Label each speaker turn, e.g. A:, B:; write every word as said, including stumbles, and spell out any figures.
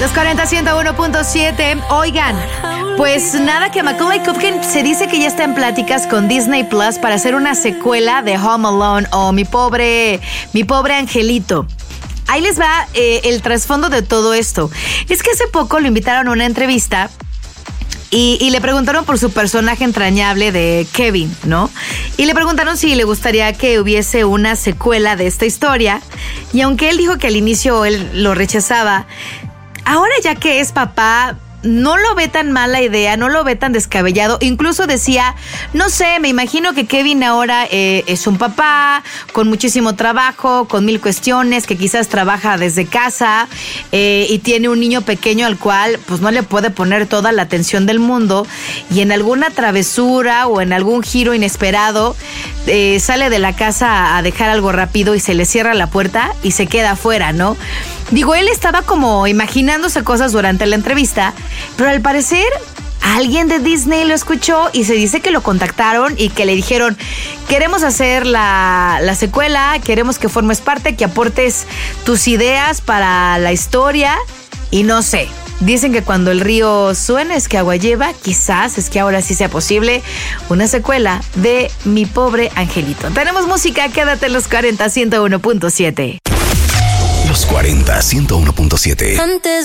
A: Los cuarenta, ciento uno punto siete. Oigan, pues nada, que Macaulay Culkin se dice que ya está en pláticas con Disney Plus para hacer una secuela de Home Alone o Mi Pobre, Mi Pobre Angelito. Ahí les va eh, el trasfondo de todo esto. Es que hace poco lo invitaron a una entrevista y, y le preguntaron por su personaje entrañable de Kevin, ¿no? Y le preguntaron si le gustaría que hubiese una secuela de esta historia. Y aunque él dijo que al inicio él lo rechazaba, ahora ya que es papá, no lo ve tan mala idea, no lo ve tan descabellado. Incluso decía, no sé, me imagino que Kevin ahora eh, es un papá con muchísimo trabajo, con mil cuestiones, que quizás trabaja desde casa eh, y tiene un niño pequeño al cual pues no le puede poner toda la atención del mundo, y en alguna travesura o en algún giro inesperado eh, sale de la casa a dejar algo rápido y se le cierra la puerta y se queda afuera, ¿no? Digo, él estaba como imaginándose cosas durante la entrevista, pero al parecer alguien de Disney lo escuchó y se dice que lo contactaron y que le dijeron, queremos hacer la, la secuela, queremos que formes parte, que aportes tus ideas para la historia. Y no sé, dicen que cuando el río suena es que agua lleva. Quizás es que ahora sí sea posible una secuela de Mi Pobre Angelito. Tenemos música, quédate en los cuarenta, ciento uno punto siete.
B: Los cuarenta, ciento uno punto siete.
C: Antes